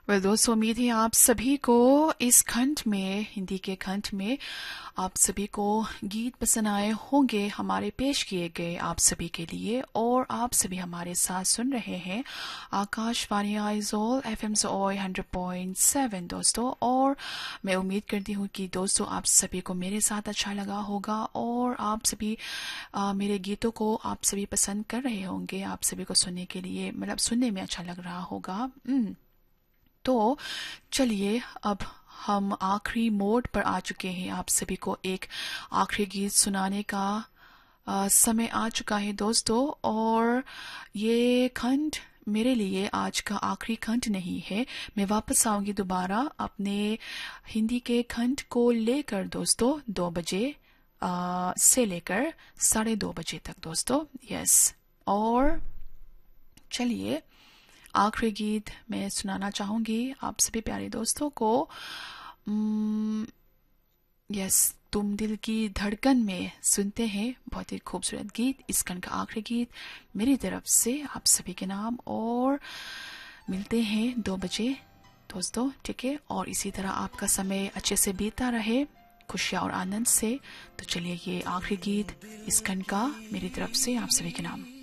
दोस्तों, उम्मीद है आप सभी को इस खंड में, हिंदी के खंड में, आप सभी को गीत पसंद आए होंगे हमारे पेश किए गए आप सभी के लिए। और आप सभी हमारे साथ सुन रहे हैं आकाशवाणी आइजोल FM सोय 100.7 दोस्तों। और मैं उम्मीद करती हूँ कि दोस्तों आप सभी को मेरे साथ अच्छा लगा होगा और आप सभी मेरे गीतों को आप सभी पसंद कर रहे होंगे। आप सभी को सुनने के लिए, मतलब सुनने में अच्छा लग रहा होगा। तो चलिए, अब हम आखिरी मोड पर आ चुके हैं। आप सभी को एक आखिरी गीत सुनाने का समय आ चुका है दोस्तों। और ये खंड मेरे लिए आज का आखिरी खंड नहीं है। मैं वापस आऊंगी दोबारा अपने हिंदी के खंड को लेकर दोस्तों 2 बजे से लेकर 2:30 बजे तक दोस्तों। यस, और चलिए, आखिरी गीत मैं सुनाना चाहूंगी आप सभी प्यारे दोस्तों को। यस, तुम दिल की धड़कन में सुनते हैं बहुत ही खूबसूरत गीत, इस खंड का आखिरी गीत मेरी तरफ से आप सभी के नाम। और मिलते हैं 2 बजे दोस्तों, ठीक है। और इसी तरह आपका समय अच्छे से बीता रहे, खुशियाँ और आनंद से। तो चलिए, ये आखिरी गीत इस खंड का मेरी तरफ से आप सभी के नाम।